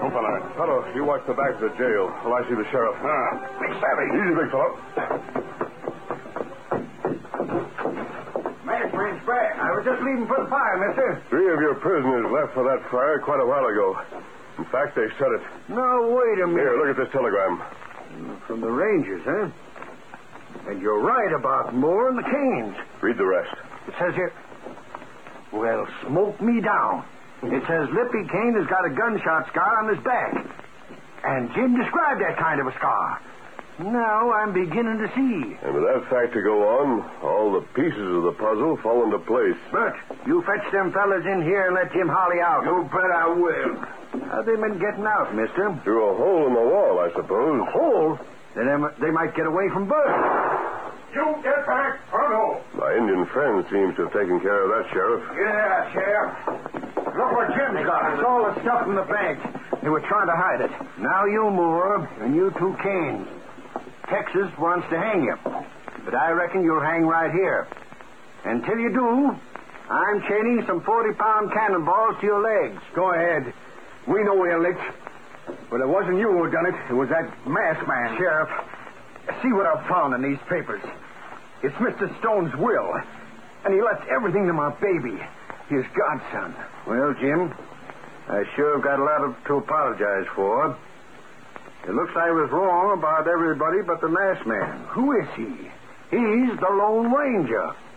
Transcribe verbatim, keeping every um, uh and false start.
Come on, fellow, you watch the back of the jail while I see the sheriff. Ah, big savvy. Easy, big fellow. Masked man's back. I was just leaving for the fire, mister. Three of your prisoners left for that fire quite a while ago. In fact, they said it. No, wait a minute. Here, look at this telegram. From the Rangers, huh? And you're right about Moore and the Canes. Read the rest. It says here, well, smoke me down. It says Lippy Kane has got a gunshot scar on his back. And Jim described that kind of a scar. Now I'm beginning to see. And with that fact to go on, all the pieces of the puzzle fall into place. Bert, you fetch them fellas in here and let Jim Holly out. You bet I will. How've they been getting out, mister? Through a hole in the wall, I suppose. A hole? Then they might get away from Bert. You get back, or no? My Indian friend seems to have taken care of that, Sheriff. Yeah, Sheriff. Look what Jim's got. It's all the stuff in the bank. They were trying to hide it. Now you, Moore, and you two Canes. Texas wants to hang you. But I reckon you'll hang right here. Until you do, I'm chaining some forty-pound cannonballs to your legs. Go ahead. We know we're licked. But it wasn't you who done it. It was that masked man. Sheriff, see what I've found in these papers. It's Mister Stone's will. And he left everything to my baby, his godson. Well, Jim, I sure have got a lot of, to apologize for. It looks like I was wrong about everybody but the masked man. Who is he? He's the Lone Ranger.